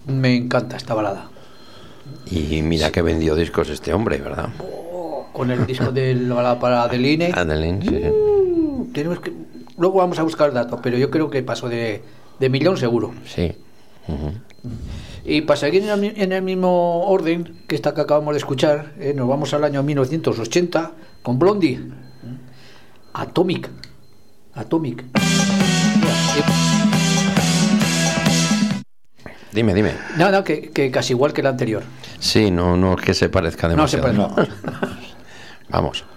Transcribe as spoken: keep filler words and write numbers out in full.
Me encanta esta balada. Y mira sí. que vendió discos este hombre, ¿verdad? Oh, con el disco de la balada para Adeline. Adeline, sí. Uh, tenemos que... Luego vamos a buscar datos, pero yo creo que pasó de, de millón seguro. Sí. Uh-huh. Y para seguir en el, en el mismo orden que esta que acabamos de escuchar, eh, nos vamos al año mil novecientos ochenta con Blondie. Atomic. Atomic. Dime, dime. No, no, que, que casi igual que el anterior. Sí, no, no es que se parezca demasiado. No se parezca. Vamos.